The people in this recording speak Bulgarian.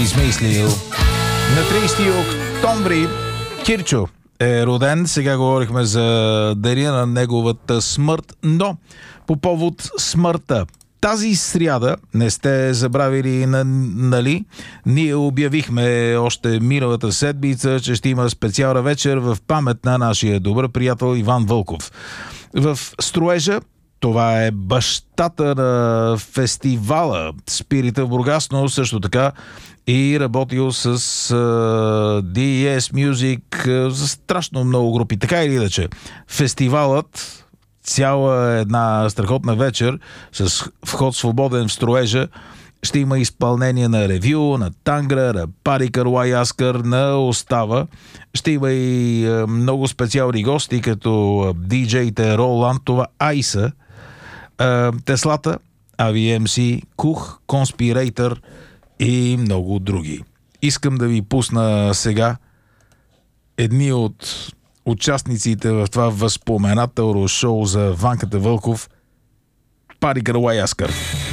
измислил. На 30 октомври Кирчо е роден. Сега говорихме за деня на неговата смърт, но по повод смъртта. Тази сряда, не сте забравили, нали, ние обявихме още миналата седмица, че ще има специална вечер в памет на нашия добър приятел Иван Вълков. В Строежа, това е бащата на фестивала Спирита в Бургас, но също така и работил с DES Music за страшно много групи. Така или иначе, фестивалът, цяла една страхотна вечер с вход свободен в Строежа, ще има изпълнение на Ревю, на Тангра, на Пари Карлай Аскър, на Остава. Ще има и много специални гости, като диджеите Роланд, това Айса, Теслата, AVMC, Кух, Конспирейтър и много други. Искам да ви пусна сега едни от участниците в това възпоменателно шоу за Ванката Вълков, Пари Карлай Аскър.